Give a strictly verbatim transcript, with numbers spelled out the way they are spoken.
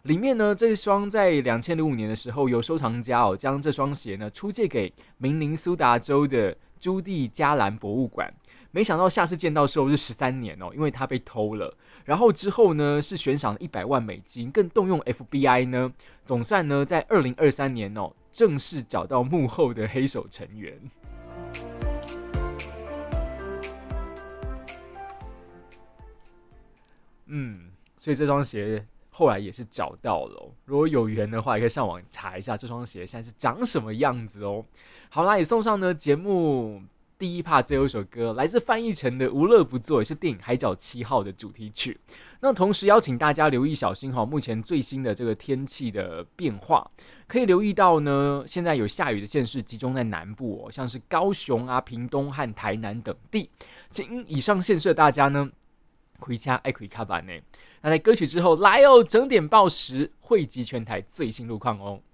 里面呢，这双在两千零五年的时候，由收藏家哦将这双鞋呢出借给明尼苏达州的朱蒂加兰博物馆。没想到下次见到时候是十三年哦，因为它被偷了。然后之后呢是悬赏一百万美金，更动用 F B I 呢，总算呢在二零二三年哦正式找到幕后的黑手成员。嗯，所以这双鞋后来也是找到了、哦，如果有缘的话，也可以上网查一下这双鞋现在是长什么样子哦。好啦，也送上呢节目第一 part 最后一首歌，来自翻译成的《无乐不作》，也是电影《海角七号》的主题曲。那同时邀请大家留意小心哈，目前最新的这个天气的变化，可以留意到呢，现在有下雨的县市集中在南部哦，像是高雄啊、屏东和台南等地。请以上县市的大家呢，回家爱回卡板呢。那在歌曲之后，来哦，整点报时汇集全台最新路况哦。